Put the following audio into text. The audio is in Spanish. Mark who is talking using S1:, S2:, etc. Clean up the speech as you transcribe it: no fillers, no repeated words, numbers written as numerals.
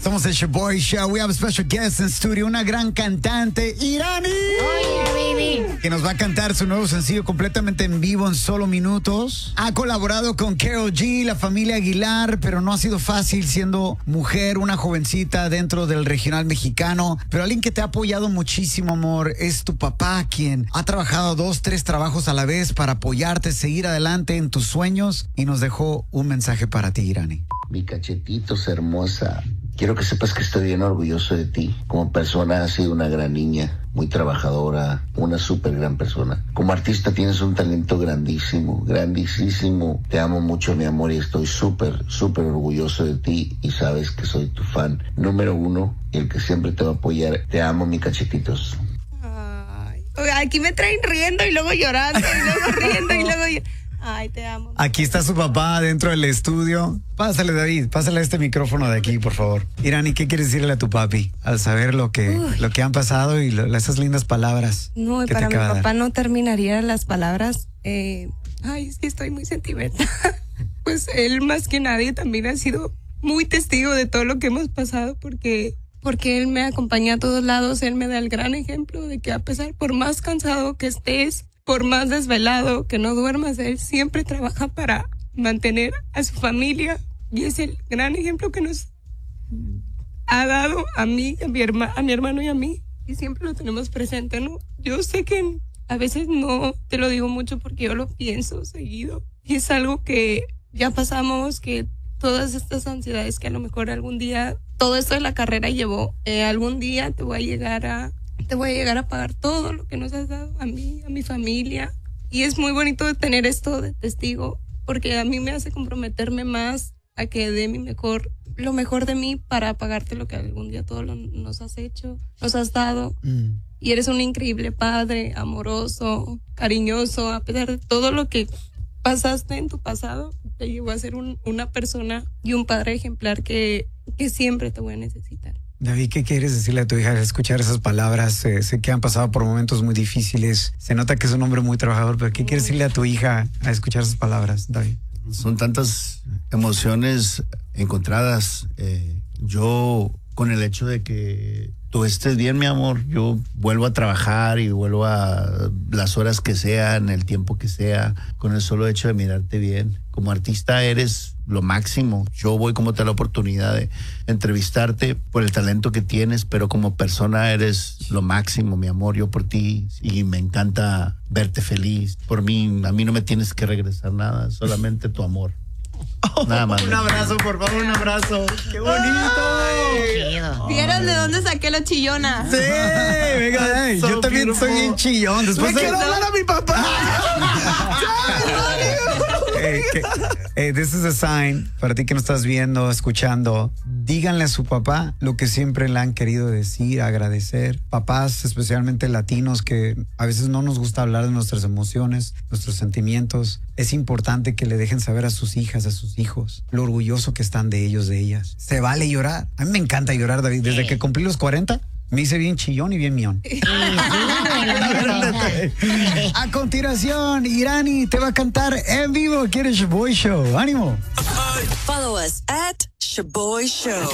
S1: Somos el Shaboy Show. We have a special guest in studio, una gran cantante, Irani.
S2: Oh, yeah, baby.
S1: Que nos va a cantar su nuevo sencillo completamente en vivo en solo minutos. Ha colaborado con Karol G, la familia Aguilar, pero no ha sido fácil siendo mujer, una jovencita dentro del regional mexicano. Pero alguien que te ha apoyado muchísimo, amor, es tu papá, quien ha trabajado 2, 3 trabajos a la vez para apoyarte, seguir adelante en tus sueños, y nos dejó un mensaje para ti, Irani.
S3: Mi cachetitos hermosa, quiero que sepas que estoy bien orgulloso de ti. Como persona has sido una gran niña, muy trabajadora, una súper gran persona. Como artista tienes un talento grandísimo, grandísimo. Te amo mucho, mi amor, y estoy súper, súper orgulloso de ti, y sabes que soy tu fan número 1 y el que siempre te va a apoyar. Te amo, mi cachetitos.
S2: Ay, aquí me traen riendo y luego llorando y luego riendo y luego llorando. Ay, te amo.
S1: Aquí está su papá dentro del estudio. Pásale, David, pásale este micrófono de aquí, por favor. Irani, ¿qué quieres decirle a tu papi al saber lo que han pasado y esas lindas palabras?
S2: No, y
S1: que
S2: para
S1: te
S2: mi
S1: acaba de dar?
S2: papá no terminaría las palabras. Ay, es que estoy muy sentimental. Pues él más que nadie también ha sido muy testigo de todo lo que hemos pasado, porque él me acompaña a todos lados. Él me da el gran ejemplo de que a pesar, por más cansado que estés, por más desvelado que no duermas, él siempre trabaja para mantener a su familia, y es el gran ejemplo que nos ha dado a mí, a mi hermano y a mí, y siempre lo tenemos presente, ¿no? Yo sé que a veces no te lo digo mucho porque yo lo pienso seguido, y es algo que ya pasamos, que todas estas ansiedades que a lo mejor algún día, todo esto de la carrera llevó, algún día te voy a llegar a pagar todo lo que nos has dado a mí, a mi familia. Y es muy bonito tener esto de testigo, porque a mí me hace comprometerme más a que dé lo mejor de mí para pagarte lo que algún día nos has hecho, nos has dado. Y eres un increíble padre, amoroso, cariñoso, a pesar de todo lo que pasaste en tu pasado, te llevó a ser una persona y un padre ejemplar que siempre te voy a necesitar.
S1: David, ¿qué quieres decirle a tu hija al escuchar esas palabras? Sé que han pasado por momentos muy difíciles. Se nota que es un hombre muy trabajador, pero ¿qué quieres decirle a tu hija al escuchar esas palabras, David?
S4: Son tantas emociones encontradas. Yo, con el hecho de que tú estés bien, mi amor, yo vuelvo a trabajar y vuelvo a las horas que sean, el tiempo que sea, con el solo hecho de mirarte bien. Como artista eres lo máximo. Yo voy como te da la oportunidad de entrevistarte por el talento que tienes, pero como persona eres lo máximo, mi amor. Yo por ti, y me encanta verte feliz. Por mí, a mí no me tienes que regresar nada, solamente tu amor. Nada más.
S1: Un abrazo, por favor, un abrazo. ¡Qué bonito!
S2: ¿Vieron de dónde saqué la chillona?
S1: Sí, venga, yo también soy bien chillón. Después
S4: ¡Me quiero hablar a mi papá!
S1: This is a sign para ti que nos estás viendo, escuchando. Díganle a su papá lo que siempre le han querido decir, agradecer. Papás, especialmente latinos, que a veces no nos gusta hablar de nuestras emociones, nuestros sentimientos. Es importante que le dejen saber a sus hijas, a sus hijos, lo orgulloso que están de ellos, de ellas. Se vale llorar. A mí me encanta llorar, David. Desde que cumplí los 40, me hice bien chillón y bien mión. A continuación, Irani te va a cantar en vivo. ¿Quieres Shaboy Show? ¡Ánimo!
S5: Follow us at Shaboy Show.